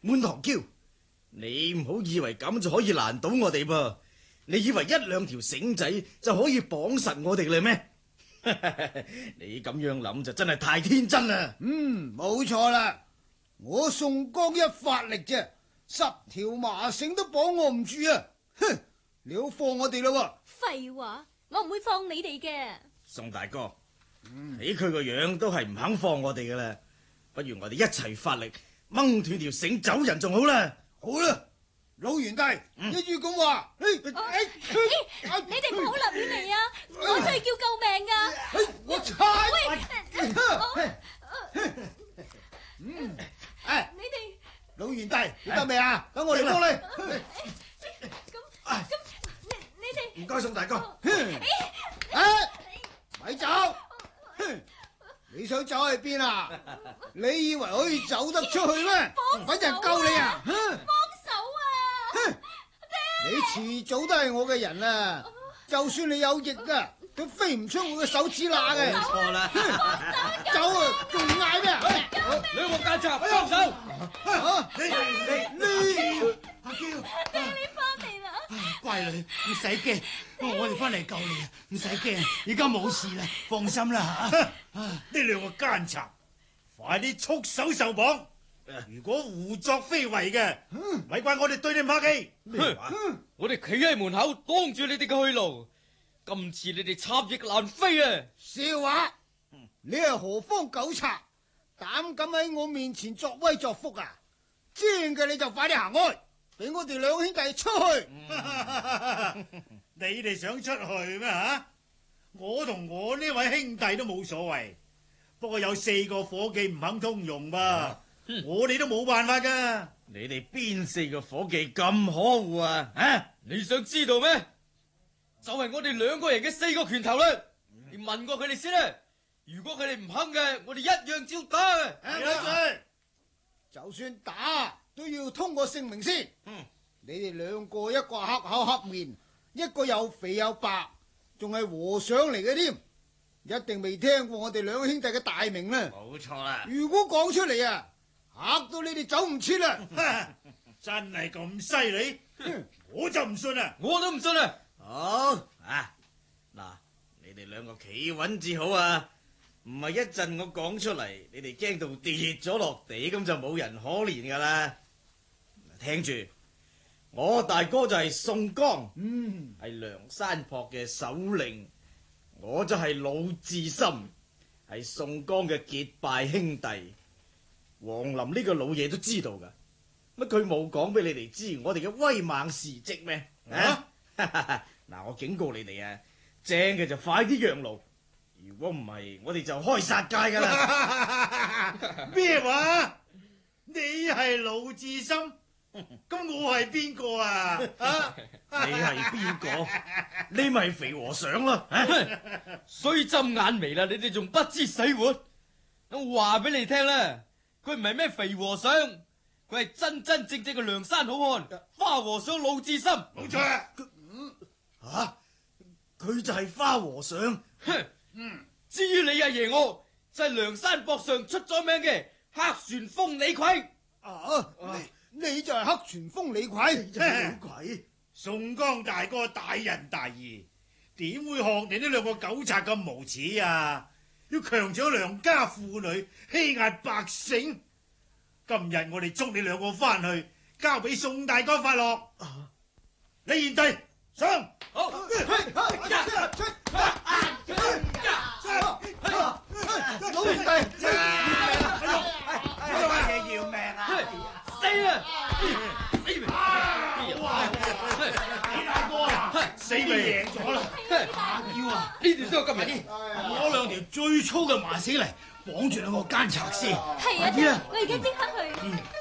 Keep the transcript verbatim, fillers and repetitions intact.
滿堂嬌，你唔好以為咁就可以難倒我哋噃。你以為一兩條繩仔就可以綁實我哋嘞咩？你咁樣諗就真係太天真啦。 嗯，冇錯啦，我宋江一發力啫，十條麻繩都綁我唔住啊！哼，你好放我哋啦喎！ 廢話，我唔會放你哋嘅。 宋大哥，睇佢個樣都係唔肯放我哋噶啦，不如我哋一齊發力掹斷條繩走人仲好啦。 好啦，老元帝， 嗯、 一於咁話， 你哋唔好立亂嚟啊！我出去叫救命噶！ 我猜， 嗯， 哎， 你哋老元帝，你得未啊？等我嚟幫你。 咁咁，你你哋唔該，宋大哥。 哎，咪走！你想走去邊啊？你以為可以走得出去咩？搵人救你啊！ 幫手啊！ 你遲早都係我嘅人啊！就算你有翼啊，都飛唔出我嘅手指罅嘅。 冇錯啦！ 走啊！仲嗌咩？ 兩個奸賊幫手！ 你你你阿嬌， 爹，你翻嚟啦！ 乖女，唔使驚，我哋翻嚟救你啊！唔使驚，而家冇事啦，放心啦吓。 呢兩個奸賊，快啲束手受綁！如果胡作非為嘅，咪怪我哋對你唔客氣。 我哋企喺門口擋住你哋嘅去路，今次你哋插翼難飛啊！ 笑話，你係何方狗賊，膽敢喺我面前作威作福啊！知嘅你就快啲行開，俾我哋兩兄弟出去。 你哋想出去咩吓？我同我呢位兄弟都冇所謂，不過有四個伙計唔肯通融噃。我哋都冇辦法噶。 你哋邊四個伙計咁可惡啊？啊！ 你想知道咩？就係我哋兩個人嘅四個拳頭啦。你問過佢哋先啦。如果佢哋唔肯嘅，我哋一樣照打嘅。 係，就算打都要通過姓名先。嗯，你哋兩個一個黑口黑面，一個又肥又白，仲係和尚嚟嘅添，一定未聽過我哋兩兄弟嘅大名啦。 冇錯啦。 如果講出嚟啊，嚇到你哋走唔切啦！ 真係咁犀利，我就唔信啦， 我都唔信啊！ 好啊，嗱，你哋兩個企穩至好啊，唔係一陣我講出嚟，你哋驚到跌咗落地，咁就冇人可憐噶啦。聽住，我大哥就係宋江，嗯，係梁山泊嘅首領，我就係魯智深，係宋江嘅結拜兄弟。黃林呢個老嘢都知道噶，乜佢冇講俾你哋知我哋嘅威猛事跡咩？啊！嗱，我警告你哋啊，正嘅就快啲讓路，如果唔係，我哋就開殺戒噶啦！ 咩話？你係魯智深，咁我係邊個啊？啊！ 你係邊個？你咪肥和尚咯！ 衰針眼眉啦，你哋仲不知死活？我話俾你聽啦。佢唔係咩肥和尚，佢係真真正正嘅梁山好漢，花和尚魯智深。 冇錯啊！ 吓，佢就係花和尚。 哼，嗯，至於你阿爺我，就係梁山泊上出咗名嘅黑旋風李逵。 啊，你你就係黑旋風李逵， 李逵。 宋江大哥大仁大義，點會學你呢兩個狗賊咁無恥啊？要強搶良家婦女，欺壓百姓。今日我哋捉你兩個翻去，交俾宋大哥發落。李賢弟上， 好， 老兄弟， 有乜嘢要命啊？ 死啊！ 李大哥啊，死你贏咗啦！ 要啊！ 呢條都有今日。 攞兩條最粗嘅麻繩嚟綁住兩個奸賊先。 係啊，爹，我而家即刻去。